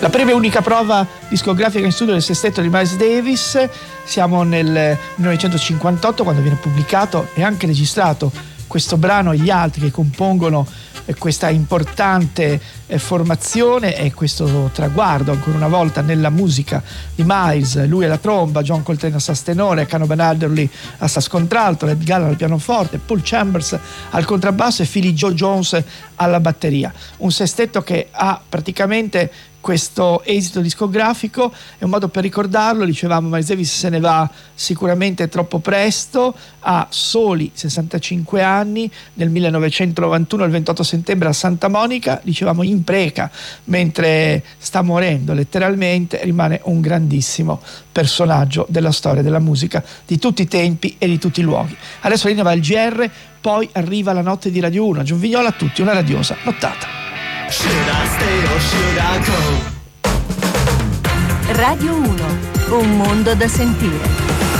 La prima e unica prova discografica in studio del sestetto di Miles Davis. Siamo nel 1958, quando viene pubblicato e anche registrato questo brano e gli altri che compongono questa importante formazione e questo traguardo ancora una volta nella musica di Miles. Lui alla tromba, John Coltrane a sax tenore, Canovan Adderley a sax contralto, Red Gallagher al pianoforte, Paul Chambers al contrabbasso e Philly Joe Jones alla batteria. Un sestetto che ha praticamente questo esito discografico. È un modo per ricordarlo, dicevamo, Miles Davis se ne va sicuramente troppo presto, ha soli 65 anni, nel 1991, il 28 settembre a Santa Monica, dicevamo in preca, mentre sta morendo letteralmente. Rimane un grandissimo personaggio della storia della musica di tutti i tempi e di tutti i luoghi. Adesso linea va il GR, poi arriva la notte di Radio 1. John Vignola a tutti, una radiosa nottata. Radio 1, un mondo da sentire.